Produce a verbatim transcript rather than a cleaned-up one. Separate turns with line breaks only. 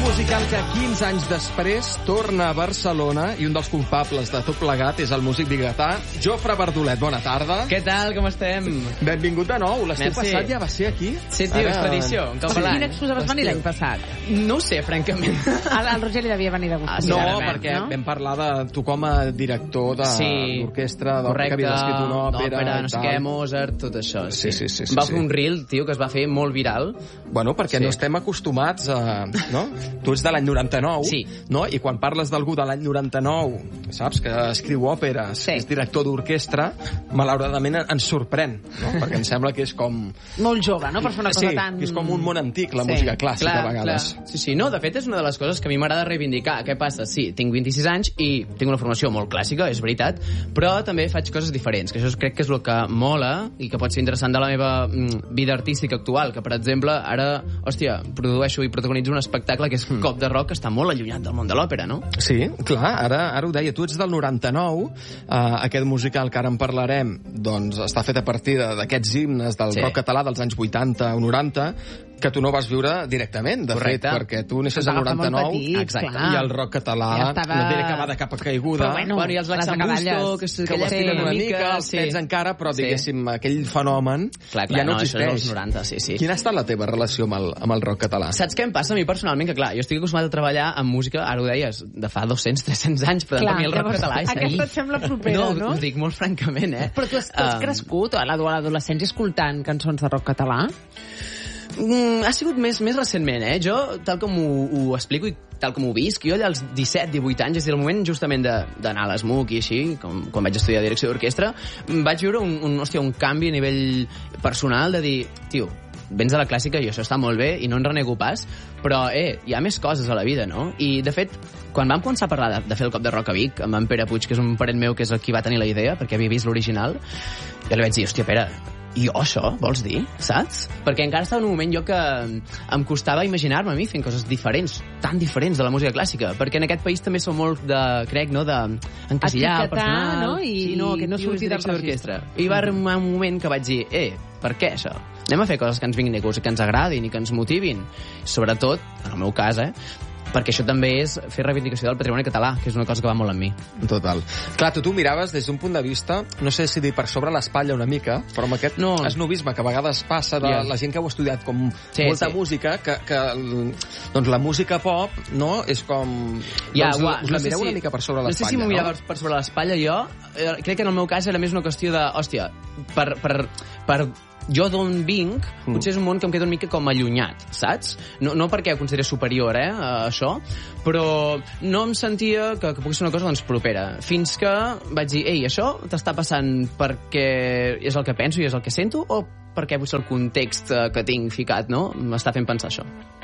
musical que quinze anys després torna a Barcelona i un dels culpables de tot plegat és el músic biguetà Jofre Verdolet. Bona tarda.
Què tal, com estem?
Benvingut de nou. L'estiu
Merci.
passat ja va ser aquí.
Sí, tio,
Ara...
és tradició. Un cop a l'any.
Quina excusa vas venir l'any passat?
No ho sé, francament.
El, el Roger li devia venir de gust.
Ah, sí,
No,
clarament,
perquè
no?
vam parlar de tu com a director de
Sí,
l'orquestra, del que
correcte,
havies escrit una òpera,
d'òpera,
i
no sé
tal.
què, Mozart, tot això.
Sí, sí, sí, sí,
Va
sí.
fer un reel, tio, que es va fer molt viral.
Bueno, perquè
Sí.
no estem acostumats a... No? Tu ets de l'any noranta-nou,
Sí.
no? I quan parles d'algú de l'any noranta-nou, saps, que escriu òperes,
Sí.
que és director d'orquestra, malauradament ens sorprèn, no? Perquè em sembla que és com...
Molt jove, no? Per fer una cosa
Sí,
tan...
que és com un món antic, la
Sí.
música clàssica,
Clar,
a vegades.
clar. Sí, sí, no, de fet és una de les coses que a mi m'agrada reivindicar. Què passa? Sí, tinc vint-i-sis anys i tinc una formació molt clàssica, és veritat, però també faig coses diferents, que això crec que és el que mola i que pot ser interessant de la meva mm, vida artística actual, que per exemple ara, hòstia, produeixo i protagonitzo un espectacle que és
Mm.
Cop de Rock, que està molt allunyat del món de l'òpera, no?
Sí, clar, ara, ara ho deia, tu ets del noranta-nou, eh, aquest musical que ara en parlarem, doncs està fet a partir de- d'aquests himnes del
Sí.
rock català dels anys vuitanta o noranta, que tu no vas viure directament, de
Correcte.
fet, perquè tu neixes
Ens
al
agafa molt
noranta-nou,
petits,
exacte,
clar.
i el rock català,
Ja estava-
no diré que va de capa caiguda,
Però bueno,
Bueno, i els
les
Laxambusto,
acadalles.
que, s-
que
que
ho
ja
estiren
estiren
una mica, els
sí.
pets encara, però
Sí.
diguéssim, aquell fenomen
Clar, clar,
ja no,
no, això és
existeix.
dels noranta, sí, sí.
Quina ha estat la teva relació amb el, amb el rock català?
Saps què em passa a mi personalment? Que clar, jo estic acostumat a treballar amb música, ara ho deies, de fa dos-cents, tres-cents anys, però
Clar,
per mi el rock
llavors,
català és
aquesta
ahir.
et sembla propera, no?
No, ho dic molt francament, eh?
Però tu has, tu has
Um,
crescut a l'adolescència escoltant cançons de rock català?
Mm, ha sigut més més recentment, eh? Jo, tal com ho, ho explico i tal com ho visc, jo allà als disset, divuit anys, és a dir, el moment justament de- d'anar a l'ESMUC i així, com, quan vaig estudiar direcció d'orquestra, vaig viure un, un, hòstia, un canvi a nivell personal de dir, tio, vens de la clàssica i això està molt bé i no en renego pas, però, eh, hi ha més coses a la vida, no? I, de fet, quan vam començar a parlar de, de fer el Cop de Rock a Vic, amb en Pere Puig, que és un parent meu que és el qui va tenir la idea, perquè havia vist l'original, jo li vaig dir, hòstia, Pere, i jo això, vols dir? Saps? Perquè encara estava en un moment jo que em costava imaginar-me a mi fent coses diferents, tan diferents de la música clàssica, perquè en aquest país també som molt de, crec, no?, de encasillar el
Etiquetar,
personal.
no? I-
sí, no, que no
i
surti
sortir del
direcció d'orquestra. I va arribar un moment que vaig dir, eh, per què això? Anem a fer coses que ens vinguin de gust, que ens agradin i que ens motivin. Sobretot, en el meu cas, eh, perquè això també és fer reivindicació del patrimoni català, que és una cosa que va molt amb mi.
Total. Clar, tu t'ho miraves des d'un punt de vista, no sé si dir per sobre l'espatlla una mica, però amb aquest
No.
esnovisme que a vegades passa de
Yeah.
la gent que ho ha estudiat com
Sí,
molta
sí.
música, que, que doncs la música pop, no?, és com...
Ja,
doncs,
ua,
us la mireu una mica per sobre
No sé si
l'espatlla,
m'ho mirava per sobre l'espatlla jo. Eh, crec que en el meu cas era més una qüestió de, hòstia, per, per, per jo d'on vinc,
Mm.
potser és un món que em queda una mica com allunyat, saps? No, no perquè ho consideri superior, eh, a això, però no em sentia que, que pugui ser una cosa doncs, propera. Fins que vaig dir, ei, això t'està passant perquè és el que penso i és el que sento, o perquè potser el context eh, que tinc ficat, no?, m'està fent pensar això.